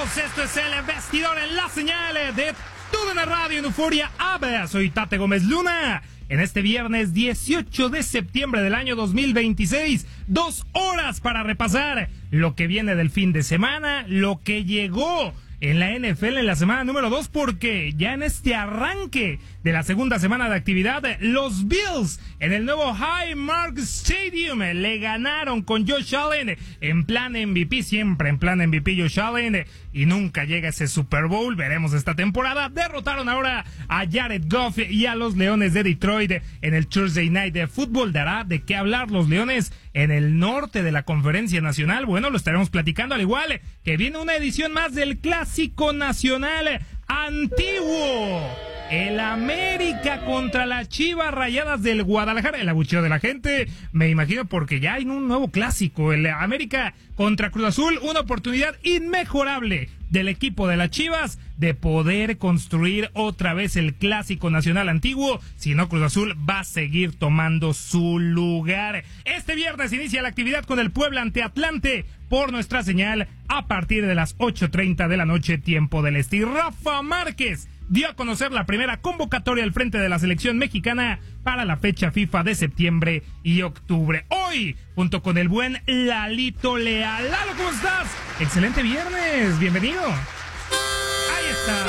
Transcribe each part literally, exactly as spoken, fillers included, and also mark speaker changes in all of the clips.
Speaker 1: Bienvenidos, esto es El Vestidor en la señal de Todo en la Radio en Euforia A B. Soy Tate Gómez Luna. En este viernes dieciocho de septiembre del año dos mil veintiséis, dos horas para repasar lo que viene del fin de semana, lo que llegó en la N F L en la semana número dos, porque ya en este arranque de la segunda semana de actividad, los Bills en el nuevo Highmark Stadium le ganaron con Josh Allen en plan M V P, siempre en plan M V P Josh Allen, y nunca llega ese Super Bowl, veremos esta temporada. Derrotaron ahora a Jared Goff y a los Leones de Detroit en el Thursday Night de Football. Dará de qué hablar los Leones en el norte de la Conferencia Nacional. Bueno, lo estaremos platicando, al igual que viene una edición más del Clásico Nacional Antiguo. El América contra las Chivas Rayadas del Guadalajara. El abucheo de la gente, me imagino, porque ya hay un nuevo clásico. El América contra Cruz Azul, una oportunidad inmejorable del equipo de las Chivas de poder construir otra vez el Clásico Nacional Antiguo. Si no, Cruz Azul va a seguir tomando su lugar. Este viernes inicia la actividad con el Puebla ante Atlante por nuestra señal a partir de las ocho treinta de la noche, tiempo del este. Y Rafa Márquez dio a conocer la primera convocatoria al frente de la selección mexicana para la fecha FIFA de septiembre y octubre. Hoy, junto con el buen Lalito Leal. Lalo, ¿cómo estás? Excelente viernes, bienvenido. Ahí está.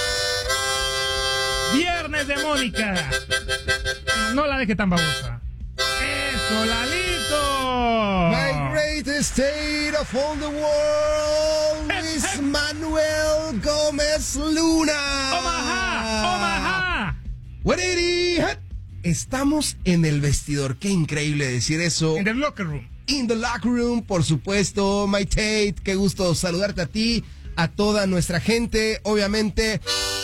Speaker 1: Viernes de Mónica. No la deje tan babosa. Eso, Lalito.
Speaker 2: My greatest state of all the world
Speaker 1: Eh,
Speaker 2: is
Speaker 1: eh.
Speaker 2: Manuel Gómez Luna.
Speaker 1: Omaha, Omaha.
Speaker 2: What it is? Estamos en el vestidor. Qué increíble decir eso.
Speaker 1: In the locker room.
Speaker 2: In the locker room, por supuesto. My Tate, qué gusto saludarte a ti, a toda nuestra gente. Obviamente,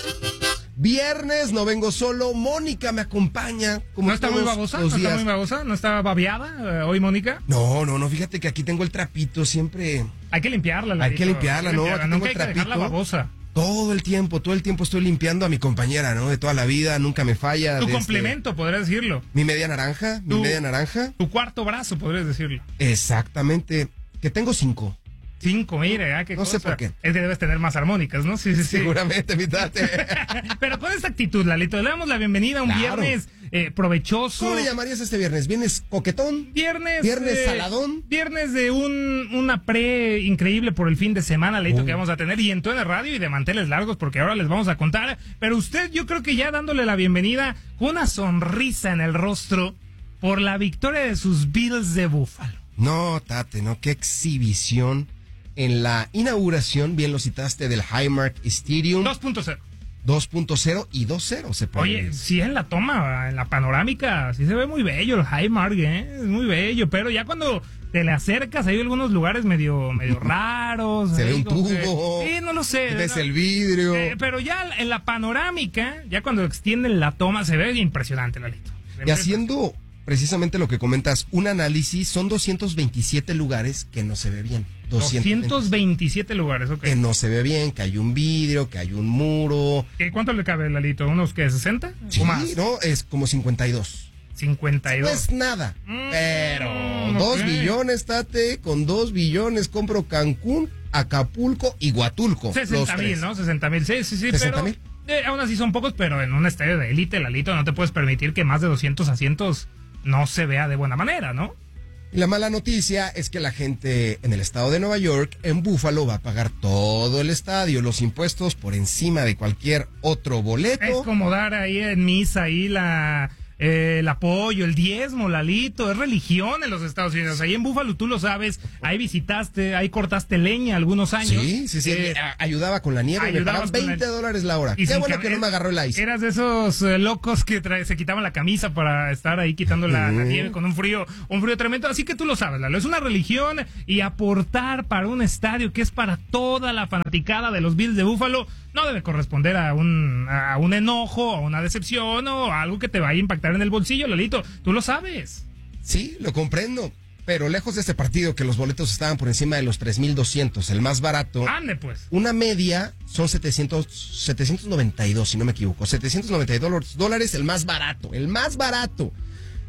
Speaker 2: viernes, no vengo solo. Mónica me acompaña. Como
Speaker 1: ¿No está muy
Speaker 2: todos
Speaker 1: babosa?
Speaker 2: los
Speaker 1: ¿No está
Speaker 2: días.
Speaker 1: muy babosa? ¿No está babeada eh, hoy, Mónica?
Speaker 2: No, no, no, fíjate que aquí tengo el trapito siempre.
Speaker 1: Hay que limpiarla,
Speaker 2: Hay
Speaker 1: Lalito.
Speaker 2: que limpiarla, ¿no? Aquí tengo
Speaker 1: Nunca
Speaker 2: el
Speaker 1: hay que dejarla
Speaker 2: trapito.
Speaker 1: babosa.
Speaker 2: Todo el tiempo, todo el tiempo estoy limpiando a mi compañera, ¿no? De toda la vida, nunca me falla.
Speaker 1: Tu
Speaker 2: desde
Speaker 1: complemento, podrías decirlo.
Speaker 2: Mi media naranja, mi
Speaker 1: Tu-
Speaker 2: media naranja.
Speaker 1: Tu cuarto brazo, podrías decirlo.
Speaker 2: Exactamente. Que tengo cinco.
Speaker 1: Cinco, mire, ah, qué
Speaker 2: No sé
Speaker 1: cosa.
Speaker 2: por qué.
Speaker 1: Es que debes tener más armónicas, ¿no? Sí, sí, sí.
Speaker 2: Seguramente, mi tate.
Speaker 1: Pero con esta actitud, Lalito, le damos la bienvenida a un
Speaker 2: Claro.
Speaker 1: viernes eh, provechoso.
Speaker 2: ¿Cómo le llamarías este viernes? ¿Viernes coquetón?
Speaker 1: Viernes.
Speaker 2: ¿Viernes
Speaker 1: eh,
Speaker 2: saladón?
Speaker 1: Viernes de un, una pre increíble por el fin de semana, Leito,
Speaker 2: Uh.
Speaker 1: que vamos a tener. Y en Todo en el Radio y de manteles largos, porque ahora les vamos a contar. Pero usted, yo creo que ya dándole la bienvenida con una sonrisa en el rostro por la victoria de sus Bills de Buffalo.
Speaker 2: No, tate, ¿no? Qué exhibición en la inauguración, bien lo citaste, del Highmark Stadium.
Speaker 1: dos punto cero.
Speaker 2: dos punto cero y dos cero se puede
Speaker 1: Oye,
Speaker 2: decir.
Speaker 1: sí, en la toma, en la panorámica, sí se ve muy bello el Highmark, ¿eh? Es muy bello, pero ya cuando te le acercas, hay algunos lugares medio medio raros.
Speaker 2: Se
Speaker 1: ahí
Speaker 2: ve un
Speaker 1: como que-
Speaker 2: tubo.
Speaker 1: Sí, no lo sé.
Speaker 2: Ves
Speaker 1: no-
Speaker 2: el vidrio.
Speaker 1: Eh, pero ya en la panorámica, ya cuando extienden la toma, se ve impresionante, Lalito.
Speaker 2: Y haciendo precisamente lo que comentas, un análisis, son doscientos veintisiete lugares que no se ve bien.
Speaker 1: doscientos veintisiete lugares, ok.
Speaker 2: Que no se ve bien, que hay un vidrio, que hay un muro.
Speaker 1: ¿Qué- ¿Cuánto le cabe, Lalito? ¿Unos qué, sesenta?
Speaker 2: Sí,
Speaker 1: ¿O más?
Speaker 2: no, es como cincuenta y dos.
Speaker 1: cincuenta y
Speaker 2: No
Speaker 1: dos.
Speaker 2: es nada.
Speaker 1: Mm,
Speaker 2: Pero dos
Speaker 1: ok.
Speaker 2: billones, tate, con dos billones compro Cancún, Acapulco y Huatulco. los
Speaker 1: sesenta mil,
Speaker 2: tres.
Speaker 1: ¿no? sesenta mil, sí, sí, sí.
Speaker 2: ¿sesenta
Speaker 1: pero,
Speaker 2: mil?
Speaker 1: eh, aún así son pocos, pero en un estadio de élite, Lalito, no te puedes permitir que más de doscientos asientos no se vea de buena manera, ¿no?
Speaker 2: Y la mala noticia es que la gente en el estado de Nueva York, en Búfalo, va a pagar todo el estadio, los impuestos por encima de cualquier otro boleto.
Speaker 1: Es como dar ahí en misa ahí la... eh, el apoyo, el diezmo, Lalito, es religión en los Estados Unidos. Ahí en Búfalo, tú lo sabes, ahí visitaste, ahí cortaste leña algunos años.
Speaker 2: Sí, sí, sí.
Speaker 1: Eh,
Speaker 2: a- ayudaba con la nieve. Me
Speaker 1: ayudabas
Speaker 2: pagaban
Speaker 1: con la-
Speaker 2: veinte dólares la hora.
Speaker 1: y
Speaker 2: Qué
Speaker 1: sin
Speaker 2: bueno
Speaker 1: cam-
Speaker 2: que no me agarró el ice.
Speaker 1: Eras de esos eh, locos que trae- se quitaban la camisa para estar ahí quitando la, la
Speaker 2: Mm.
Speaker 1: nieve con un frío, un frío tremendo. Así que tú lo sabes, Lalo. Es una religión y aportar para un estadio que es para toda la fanaticada de los Bills de Búfalo no debe corresponder a un, a un enojo, a una decepción o a algo que te vaya a impactar en el bolsillo, Lalito. Tú lo sabes.
Speaker 2: Sí, lo comprendo. Pero lejos de este partido, que los boletos estaban por encima de los tres mil doscientos, el más barato.
Speaker 1: Ande, pues.
Speaker 2: Una media son setecientos, setecientos noventa y dos, si no me equivoco. setecientos noventa y dos dólares, el más barato, el más barato.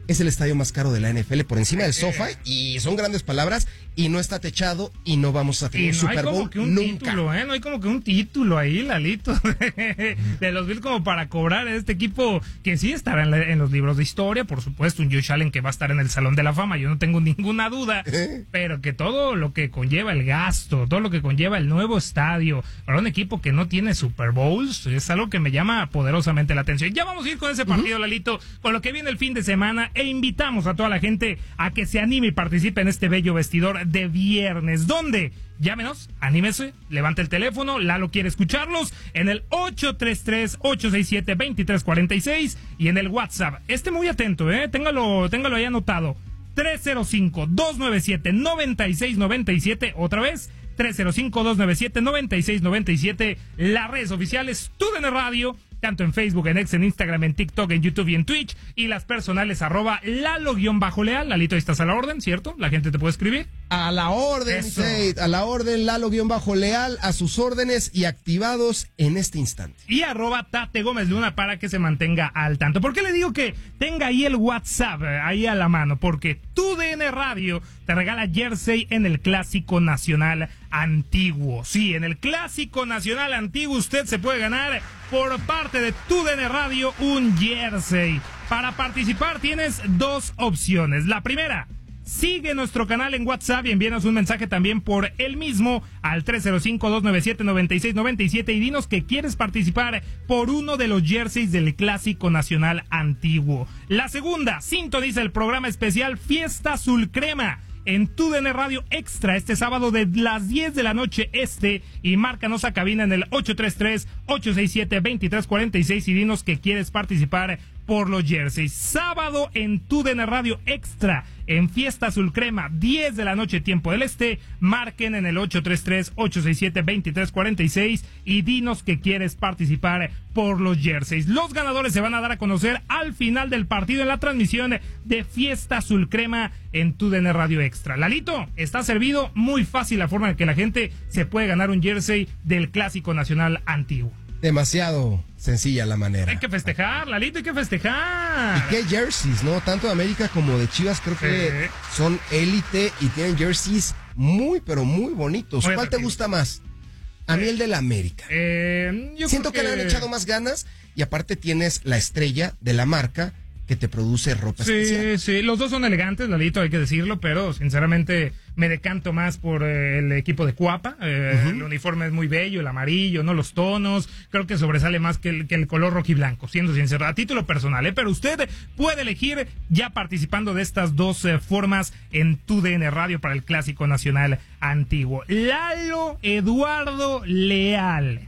Speaker 2: es el estadio más caro de la N F L por encima del SoFi, y son grandes palabras, y no está techado y no vamos a tener
Speaker 1: y no
Speaker 2: Super
Speaker 1: hay como
Speaker 2: Bowl
Speaker 1: que un
Speaker 2: nunca.
Speaker 1: Título, ¿eh? No hay como que un título ahí, Lalito, de, de los Bills como para cobrar a este equipo que sí estará en, la, en los libros de historia, por supuesto, un Josh Allen que va a estar en el Salón de la Fama, yo no tengo ninguna duda, ¿Eh? pero que todo lo que conlleva el gasto, todo lo que conlleva el nuevo estadio para un equipo que no tiene Super Bowls, es algo que me llama poderosamente la atención. Ya vamos a ir con ese partido, uh-huh. Lalito, con lo que viene el fin de semana, e invitamos a toda la gente a que se anime y participe en este bello vestidor de viernes. ¿Dónde? Llámenos, anímese, levante el teléfono, Lalo quiere escucharlos en el ocho tres tres, ocho seis siete, dos tres cuatro seis y en el WhatsApp. Esté muy atento, eh, téngalo, téngalo ahí anotado. tres cero cinco, dos nueve siete, nueve seis nueve siete, otra vez, tres cero cinco, dos nueve siete, nueve seis nueve siete, las redes oficiales TUDN Radio, tanto en Facebook, en X, en Instagram, en TikTok, en YouTube y en Twitch, y las personales arroba Lalo-Leal. Lalito, ahí estás a la orden, ¿cierto? La gente te puede escribir.
Speaker 2: A la orden, Seid, a la orden, Lalo-Leal, a sus órdenes y activados en este instante.
Speaker 1: Y arroba Tate Gómez Luna para que se mantenga al tanto. ¿Por qué le digo que tenga ahí el WhatsApp ahí a la mano? Porque TUDN Radio te regala jersey en el Clásico Nacional Antiguo. Sí, en el Clásico Nacional Antiguo usted se puede ganar por parte de TUDN Radio un jersey. Para participar tienes dos opciones. La primera, sigue nuestro canal en WhatsApp y envíanos un mensaje también por el mismo al tres cero cinco, dos nueve siete, nueve seis nueve siete y dinos que quieres participar por uno de los jerseys del Clásico Nacional Antiguo. La segunda, sintoniza el programa especial Fiesta Azul Crema en TUDN Radio Extra este sábado de las diez de la noche este y márcanos a cabina en el ocho tres tres, ocho seis siete, dos tres cuatro seis y dinos que quieres participar por los jerseys. Sábado en TUDN Radio Extra en Fiesta Azul Crema, diez de la noche tiempo del este, marquen en el ocho tres tres, ocho seis siete, dos tres cuatro seis y dinos que quieres participar por los jerseys. Los ganadores se van a dar a conocer al final del partido en la transmisión de Fiesta Azul Crema en TUDN Radio Extra. Lalito, está servido, muy fácil la forma en que la gente se puede ganar un jersey del Clásico Nacional Antiguo.
Speaker 2: Demasiado sencilla la manera.
Speaker 1: Hay que festejar, Lalito, hay que festejar.
Speaker 2: Y qué jerseys, ¿no? Tanto de América como de Chivas creo que eh. son élite y tienen jerseys muy, pero muy bonitos. Muy ¿Cuál te gusta más? A mí el de la América.
Speaker 1: Eh, yo
Speaker 2: Siento que... que le han echado más ganas y aparte tienes la estrella de la marca que te produce ropa
Speaker 1: sí,
Speaker 2: especial.
Speaker 1: Sí, sí, los dos son elegantes, Lalito, hay que decirlo, pero sinceramente me decanto más por eh, el equipo de Cuapa. Eh, uh-huh. El uniforme es muy bello, el amarillo, no los tonos, creo que sobresale más que el, que el color rojiblanco, siendo sincero, a título personal, ¿eh? Pero usted puede elegir ya participando de estas dos eh, formas en TUDN Radio para el Clásico Nacional Antiguo. Lalo Eduardo Leal,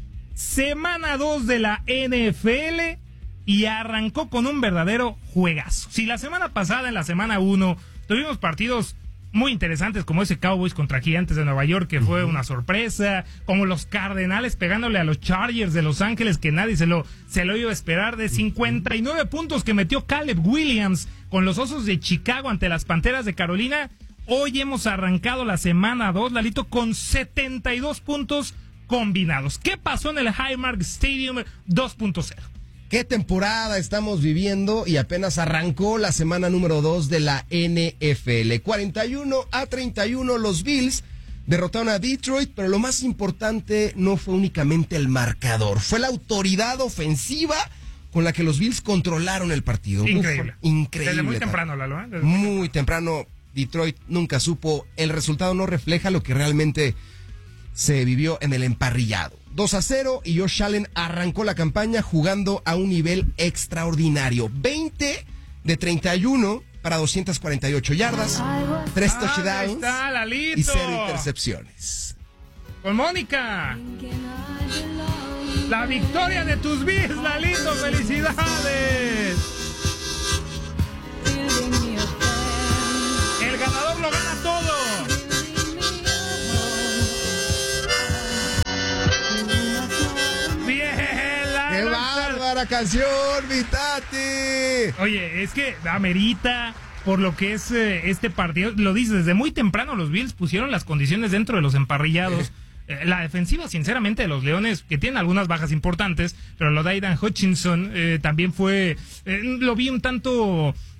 Speaker 1: semana dos de la N F L y arrancó con un verdadero juegazo. Si la semana pasada, en la semana uno, tuvimos partidos muy interesantes como ese Cowboys contra Gigantes de Nueva York, que uh-huh. fue una sorpresa, como los Cardenales pegándole a los Chargers de Los Ángeles, que nadie se lo, se lo iba a esperar, de cincuenta y nueve puntos que metió Caleb Williams con los Osos de Chicago ante las Panteras de Carolina. Hoy hemos arrancado la semana dos, Lalito, con setenta y dos puntos combinados. ¿Qué pasó en el Highmark Stadium dos punto cero?
Speaker 2: ¿Qué temporada estamos viviendo? Y apenas arrancó la semana número dos de la N F L. cuarenta y uno a treinta y uno los Bills derrotaron a Detroit, pero lo más importante no fue únicamente el marcador, fue la autoridad ofensiva con la que los Bills controlaron el partido.
Speaker 1: Increíble.
Speaker 2: Uf, increíble.
Speaker 1: Desde muy temprano, Lalo, ¿eh? Desde
Speaker 2: muy, muy temprano. Detroit nunca supo. El resultado no refleja lo que realmente se vivió en el emparrillado. dos a cero y Josh Allen arrancó la campaña jugando a un nivel extraordinario. veinte de treinta y uno para doscientas cuarenta y ocho yardas, tres touchdowns
Speaker 1: está,
Speaker 2: y cero intercepciones.
Speaker 1: Con Mónica. La victoria de tus Bills, Lalito, felicidades. El ganador lo gana todo.
Speaker 2: ¡Qué bárbara canción, mi Tati!
Speaker 1: Oye, es que amerita por lo que es eh, este partido. Lo dices, desde muy temprano los Bills pusieron las condiciones dentro de los emparrillados. Eh, la defensiva, sinceramente, de los Leones, que tienen algunas bajas importantes, pero lo de Aidan Hutchinson eh, también fue... Eh, lo vi un tanto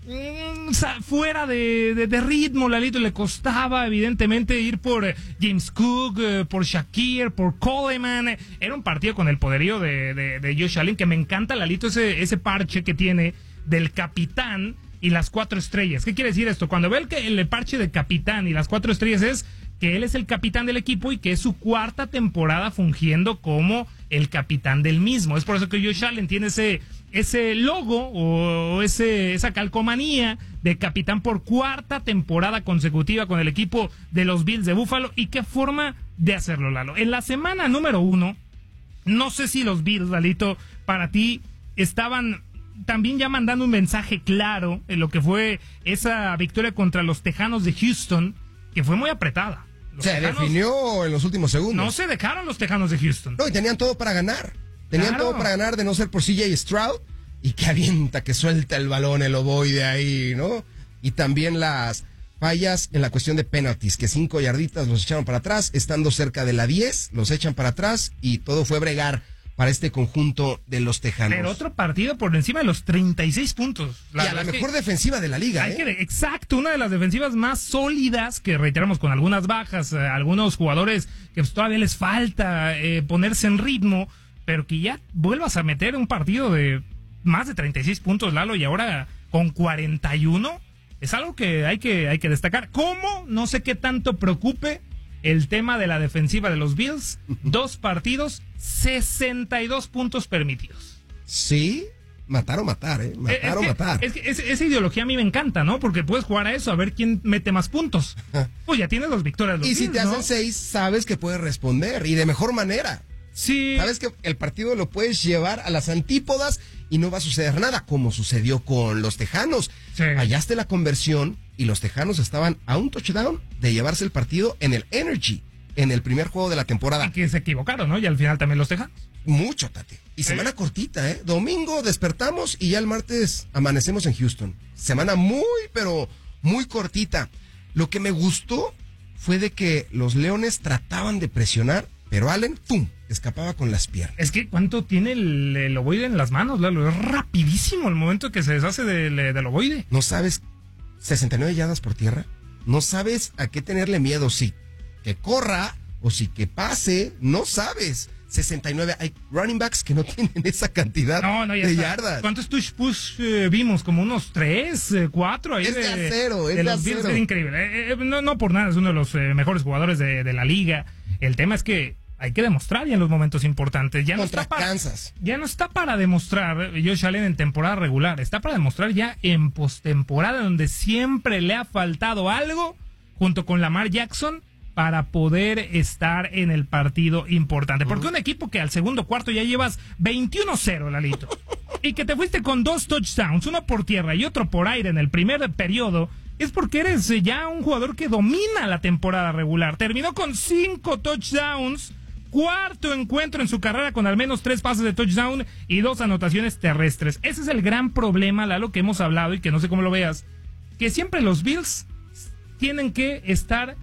Speaker 1: O sea, fuera de, de, de ritmo, Lalito, le costaba evidentemente ir por eh, James Cook, eh, por Shakir, por Coleman. Era un partido con el poderío de, de, de Josh Allen, que me encanta, Lalito, ese, ese parche que tiene del capitán y las cuatro estrellas. ¿Qué quiere decir esto? Cuando ve el, que, el parche de capitán y las cuatro estrellas es que él es el capitán del equipo y que es su cuarta temporada fungiendo como el capitán del mismo. Es por eso que Josh Allen tiene ese... ese logo o ese esa calcomanía de capitán por cuarta temporada consecutiva con el equipo de los Bills de Buffalo. ¿Y qué forma de hacerlo, Lalo? En la semana número uno, no sé si los Bills, Lalito, para ti estaban también ya mandando un mensaje claro en lo que fue esa victoria contra los Tejanos de Houston, que fue muy apretada. Los
Speaker 2: se
Speaker 1: Tejanos
Speaker 2: definió en los últimos segundos.
Speaker 1: No se dejaron los Tejanos de Houston.
Speaker 2: No, y tenían todo para ganar. Tenían
Speaker 1: Claro.
Speaker 2: todo para ganar de no ser por C J Stroud y que avienta, que suelta el balón, el ovoide ahí, ¿no? Y también las fallas en la cuestión de penalties, que cinco yarditas los echaron para atrás, estando cerca de la diez, los echan para atrás y todo fue bregar para este conjunto de los Tejanos.
Speaker 1: Pero otro partido por encima de los treinta y seis puntos.
Speaker 2: y a la
Speaker 1: verdad es
Speaker 2: mejor
Speaker 1: que
Speaker 2: defensiva de la liga,
Speaker 1: hay
Speaker 2: ¿eh?
Speaker 1: que, exacto, una de las defensivas más sólidas, que reiteramos con algunas bajas, eh, algunos jugadores que pues, todavía les falta eh, ponerse en ritmo, pero que ya vuelvas a meter un partido de más de treinta y seis puntos, Lalo, y ahora con cuarenta y uno, es algo que hay que, hay que destacar. ¿Cómo? No sé qué tanto preocupe el tema de la defensiva de los Bills. Dos partidos, sesenta y dos puntos permitidos.
Speaker 2: Sí, matar o matar, ¿eh? Matar
Speaker 1: es
Speaker 2: o
Speaker 1: que,
Speaker 2: matar.
Speaker 1: Es que es- esa ideología a mí me encanta, ¿no? Porque puedes jugar a eso, a ver quién mete más puntos. Pues ya tienes dos victorias. Los
Speaker 2: Y si
Speaker 1: Bills,
Speaker 2: te hacen
Speaker 1: ¿no?
Speaker 2: seis, sabes que puedes responder y de mejor manera.
Speaker 1: Sí.
Speaker 2: Sabes que el partido lo puedes llevar a las antípodas y no va a suceder nada, como sucedió con los Tejanos.
Speaker 1: Sí.
Speaker 2: Fallaste la conversión y los Tejanos estaban a un touchdown de llevarse el partido en el Energy, en el primer juego de la temporada.
Speaker 1: Y que se equivocaron, ¿no? Y al final también los Tejanos.
Speaker 2: Mucho, Tate. Y semana cortita, ¿eh? Domingo despertamos y ya el martes amanecemos en Houston. Semana muy, pero muy cortita. Lo que me gustó fue de que los Leones trataban de presionar, pero Allen, ¡pum!, escapaba con las piernas.
Speaker 1: Es que cuánto tiene el, el ovoide en las manos, Lalo. Es rapidísimo el momento que se deshace del, del ovoide.
Speaker 2: ¿No sabes sesenta y nueve yardas por tierra? No sabes a qué tenerle miedo, si que corra o si que pase, no sabes. sesenta y nueve, hay running backs que no tienen esa cantidad
Speaker 1: No, no, ya
Speaker 2: de
Speaker 1: está.
Speaker 2: yardas.
Speaker 1: ¿Cuántos touch push eh, vimos? Como unos tres, eh, cuatro ahí
Speaker 2: Es de
Speaker 1: de,
Speaker 2: acero, es
Speaker 1: de
Speaker 2: de
Speaker 1: los Bills.
Speaker 2: acero.
Speaker 1: Es increíble. Eh, eh, no, no por nada, es uno de los eh, mejores jugadores de, de la liga. El tema es que hay que demostrar ya en los momentos importantes. Ya no
Speaker 2: Contra
Speaker 1: está para,
Speaker 2: Kansas.
Speaker 1: ya no está para demostrar Josh Allen en temporada regular. Está para demostrar ya en postemporada, donde siempre le ha faltado algo, junto con Lamar Jackson, para poder estar en el partido importante. Porque un equipo que al segundo cuarto ya llevas veintiuno cero, Lalito, y que te fuiste con dos touchdowns, uno por tierra y otro por aire en el primer periodo, es porque eres eh, ya un jugador que domina la temporada regular. Terminó con cinco touchdowns, cuarto encuentro en su carrera con al menos tres pases de touchdown y dos anotaciones terrestres. Ese es el gran problema, Lalo, que hemos hablado y que no sé cómo lo veas, que siempre los Bills tienen que estar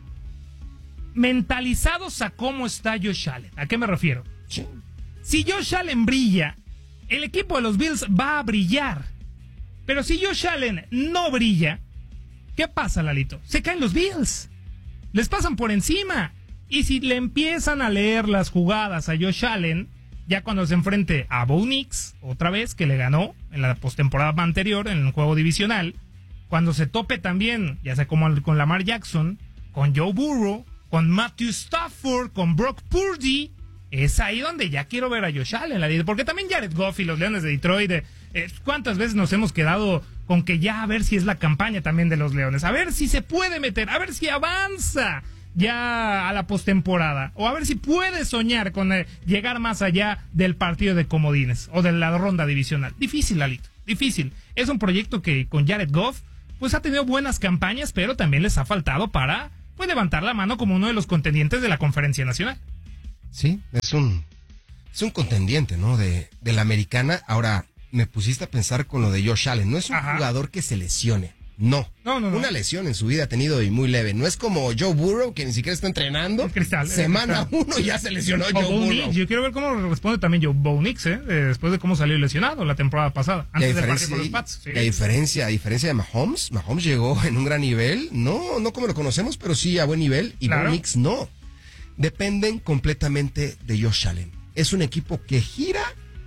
Speaker 1: mentalizados a cómo está Josh Allen. ¿A qué me refiero?
Speaker 2: Sí.
Speaker 1: Si Josh Allen brilla, el equipo de los Bills va a brillar. Pero si Josh Allen no brilla, ¿qué pasa, Lalito? Se caen los Bills. Les pasan por encima. Y si le empiezan a leer las jugadas a Josh Allen, ya cuando se enfrente a Bo Nix, otra vez, que le ganó en la postemporada anterior, en el juego divisional, cuando se tope también, ya sea como con Lamar Jackson, con Joe Burrow, con Matthew Stafford, con Brock Purdy, es ahí donde ya quiero ver a Josh Allen, la- porque también Jared Goff y los Leones de Detroit, eh, ¿cuántas veces nos hemos quedado con que ya a ver si es la campaña también de los Leones? A ver si se puede meter, a ver si avanza ya a la postemporada, o a ver si puede soñar con eh, llegar más allá del partido de comodines o de la ronda divisional. Difícil, Lalito, difícil. Es un proyecto que con Jared Goff pues ha tenido buenas campañas, pero también les ha faltado para pues levantar la mano como uno de los contendientes de la Conferencia Nacional.
Speaker 2: Sí, es un, es un contendiente, ¿no? De, de la americana. Ahora, me pusiste a pensar con lo de Josh Allen. No es un
Speaker 1: Ajá.
Speaker 2: jugador que se lesione. No.
Speaker 1: No, no, no.
Speaker 2: Una lesión en su vida ha tenido y muy leve. No es como Joe Burrow, que ni siquiera está entrenando.
Speaker 1: El cristal.
Speaker 2: Semana
Speaker 1: el cristal.
Speaker 2: uno ya se lesionó
Speaker 1: O
Speaker 2: Joe
Speaker 1: Bo
Speaker 2: Burrow.
Speaker 1: Nix. Yo quiero ver cómo responde también Joe Bo Nix, ¿eh? Eh, después de cómo salió lesionado la temporada pasada. Antes de partir por los Pats. Sí.
Speaker 2: La diferencia, a diferencia de Mahomes, Mahomes llegó en un gran nivel. No, no como lo conocemos, pero sí a buen nivel. Y
Speaker 1: Claro.
Speaker 2: Bo Nix no. Dependen completamente de Josh Allen. Es un equipo que gira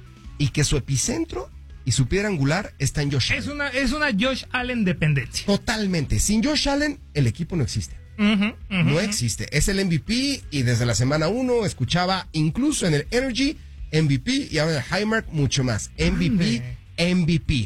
Speaker 2: y que su epicentro y su piedra angular está en Josh
Speaker 1: Es
Speaker 2: Allen.
Speaker 1: una, es una Josh Allen dependencia.
Speaker 2: Totalmente. Sin Josh Allen, el equipo no existe.
Speaker 1: Uh-huh, uh-huh.
Speaker 2: No existe. Es el M V P y desde la semana uno escuchaba incluso en el Energy M V P y ahora en el Highmark mucho más. M V P,
Speaker 1: Ande.
Speaker 2: M V P.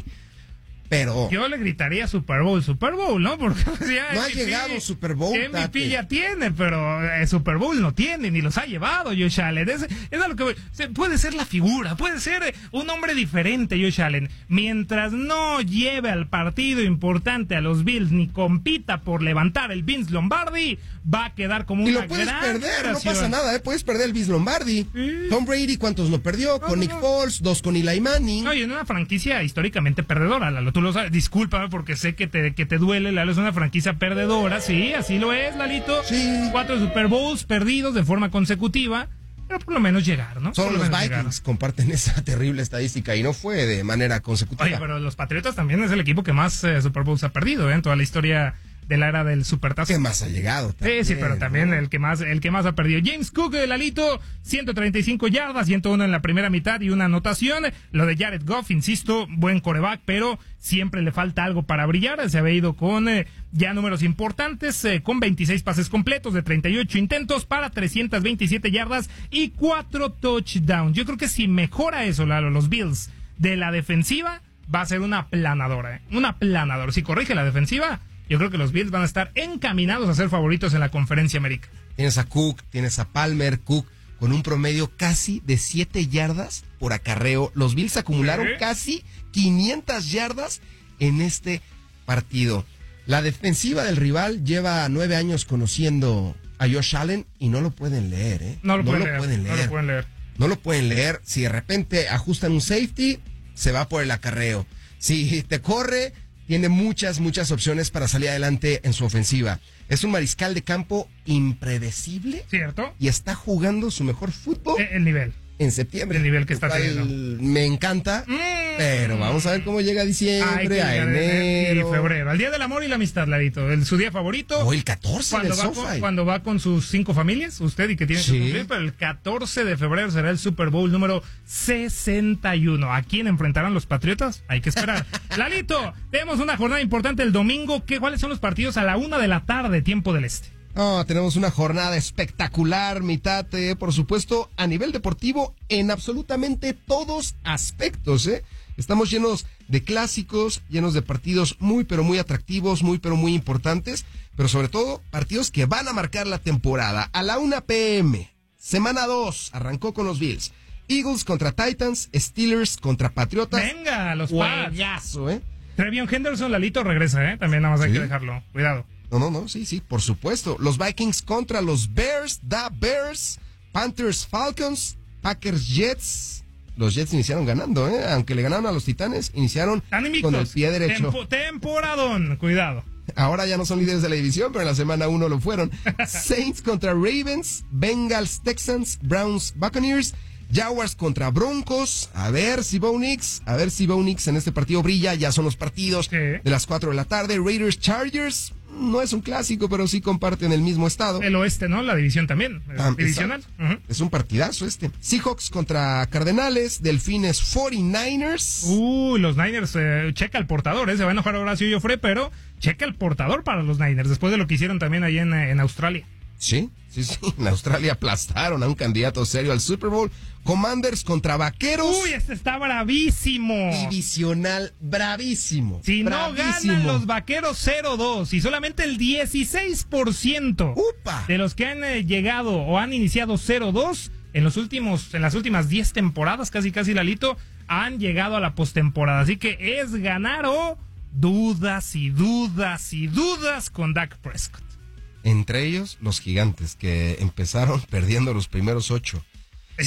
Speaker 2: Pero
Speaker 1: Yo le gritaría Super Bowl, Super Bowl, ¿no? Porque pues, ya
Speaker 2: no ha
Speaker 1: M V P,
Speaker 2: llegado Super Bowl.
Speaker 1: M V P
Speaker 2: Tate.
Speaker 1: ya tiene, pero eh, Super Bowl no tiene, ni los ha llevado Josh Allen. Es, es a lo que voy. O sea, puede ser la figura, puede ser eh, un hombre diferente Josh Allen. Mientras no lleve al partido importante a los Bills ni compita por levantar el Vince Lombardi, va a quedar como
Speaker 2: Y
Speaker 1: una
Speaker 2: lo puedes
Speaker 1: gran
Speaker 2: perder, no
Speaker 1: generación.
Speaker 2: pasa nada, ¿eh? Puedes perder el Vince Lombardi.
Speaker 1: Sí.
Speaker 2: Tom Brady, ¿cuántos no perdió?
Speaker 1: No,
Speaker 2: con
Speaker 1: no,
Speaker 2: Nick
Speaker 1: no.
Speaker 2: Foles, dos con Eli Manning.
Speaker 1: No, y en una franquicia históricamente perdedora, Lalo, tú lo sabes, discúlpame porque sé que te, que te duele, Lalo, es una franquicia perdedora, sí, así lo es, Lalito.
Speaker 2: Sí.
Speaker 1: Cuatro Super Bowls perdidos de forma consecutiva, pero por lo menos llegar, ¿no?
Speaker 2: Solo
Speaker 1: Por lo
Speaker 2: los
Speaker 1: menos
Speaker 2: Vikings
Speaker 1: llegar.
Speaker 2: comparten esa terrible estadística y no fue de manera consecutiva.
Speaker 1: Oye, pero los Patriotas también es el equipo que más eh, Super Bowls ha perdido, ¿eh? En toda la historia de la era del Supertazo.
Speaker 2: ¿Qué más ha llegado?
Speaker 1: Sí,
Speaker 2: También,
Speaker 1: sí, pero también
Speaker 2: ¿no?
Speaker 1: el que más el que más ha perdido. James Cook de Lalito, ciento treinta y cinco yardas, ciento uno en la primera mitad y una anotación. Lo de Jared Goff, insisto, buen coreback, pero siempre le falta algo para brillar. Se había ido con eh, ya números importantes, eh, con veintiséis pases completos de treinta y ocho intentos para trescientas veintisiete yardas y cuatro touchdowns. Yo creo que si mejora eso, Lalo, los Bills de la defensiva, va a ser una aplanadora, ¿eh? Una aplanadora. Si corrige la defensiva, yo creo que los Bills van a estar encaminados a ser favoritos en la Conferencia América.
Speaker 2: Tienes a Cook, tienes a Palmer, Cook con un promedio casi de siete yardas por acarreo. Los Bills acumularon
Speaker 1: ¿Sí?
Speaker 2: casi quinientas yardas en este partido. La defensiva del rival lleva nueve años conociendo a Josh Allen y no lo pueden leer, ¿eh?
Speaker 1: No lo, pueden, leer,
Speaker 2: pueden
Speaker 1: no lo pueden leer.
Speaker 2: No lo pueden leer. Si de repente ajustan un safety, se va por el acarreo. Si te corre, tiene muchas, muchas opciones para salir adelante en su ofensiva. Es un mariscal de campo impredecible
Speaker 1: ¿Cierto?
Speaker 2: y está jugando su mejor fútbol
Speaker 1: Eh, El nivel.
Speaker 2: en septiembre.
Speaker 1: El nivel que está
Speaker 2: Lo cual
Speaker 1: teniendo.
Speaker 2: Me encanta,
Speaker 1: Mm.
Speaker 2: pero vamos a ver cómo llega
Speaker 1: Ay,
Speaker 2: diciembre,
Speaker 1: que
Speaker 2: a
Speaker 1: llegar en-
Speaker 2: enero.
Speaker 1: Y febrero. Al Día del Amor y la Amistad, Ladito. El, su día favorito.
Speaker 2: O el catorce
Speaker 1: cuando
Speaker 2: del
Speaker 1: va, con,
Speaker 2: SoFi.
Speaker 1: cuando va con sus cinco familias, usted y que tiene
Speaker 2: Sí.
Speaker 1: que cumplir, pero el catorce de febrero será el Super Bowl número sesenta y uno. ¿A quién enfrentarán los Patriotas? Hay que esperar. Lalito, tenemos una jornada importante el domingo. ¿Qué, ¿Cuáles son los partidos a la una de la tarde, tiempo del este?
Speaker 2: No, tenemos una jornada espectacular, mitad, eh, por supuesto, a nivel deportivo, en absolutamente todos aspectos, ¿eh? Estamos llenos de clásicos, llenos de partidos muy, pero muy atractivos, muy, pero muy importantes, pero sobre todo, partidos que van a marcar la temporada. A la una pe eme, semana dos, arrancó con los Bills. Eagles contra Titans, Steelers contra Patriotas.
Speaker 1: Venga, los Pats.
Speaker 2: Juegazo, ¿eh?
Speaker 1: Trevion Henderson, Lalito, regresa, ¿eh? También nada más hay
Speaker 2: Sí.
Speaker 1: que dejarlo. Cuidado.
Speaker 2: No, no, no, sí, sí, por supuesto. Los Vikings contra los Bears, da Bears, Panthers, Falcons, Packers, Jets. Los Jets iniciaron ganando, ¿eh? Aunque le ganaron a los Titanes, iniciaron
Speaker 1: Están
Speaker 2: con
Speaker 1: invictos.
Speaker 2: el pie derecho.
Speaker 1: Tempo- temporadón. Cuidado.
Speaker 2: Ahora ya no son líderes de la división, pero en la semana uno lo fueron. Saints contra Ravens, Bengals, Texans, Browns, Buccaneers, Jaguars contra Broncos. A ver si Bo Nix, a ver si Bo Nix en este partido brilla. Ya son los partidos
Speaker 1: Sí.
Speaker 2: de las cuatro de la tarde. Raiders, Chargers. No es un clásico, pero sí comparten el mismo estado.
Speaker 1: El oeste, ¿no? La división también. eh,
Speaker 2: Ah,
Speaker 1: divisional.
Speaker 2: exacto.
Speaker 1: Ujú.
Speaker 2: Es un partidazo este. Seahawks contra Cardenales, Delfines, cuarenta y nueve ers.
Speaker 1: Uy, los Niners, eh, checa el portador, ¿eh? Se va a enojar Horacio Joffre, pero checa el portador para los Niners, después de lo que hicieron también ahí en, eh, en Australia.
Speaker 2: Sí, sí, sí. En Australia aplastaron a un candidato serio al Super Bowl. Commanders contra Vaqueros.
Speaker 1: Uy, este está bravísimo.
Speaker 2: Divisional bravísimo.
Speaker 1: Si no
Speaker 2: bravísimo.
Speaker 1: ganan los Vaqueros cero dos y solamente el dieciséis por ciento
Speaker 2: ¡Upa!
Speaker 1: de los que han eh, llegado o han iniciado cero dos en los últimos en las últimas diez temporadas, casi casi Lalito, han llegado a la postemporada. Así que es ganar o dudas y dudas y dudas con Dak Prescott.
Speaker 2: Entre ellos, los Gigantes, que empezaron perdiendo los primeros ocho.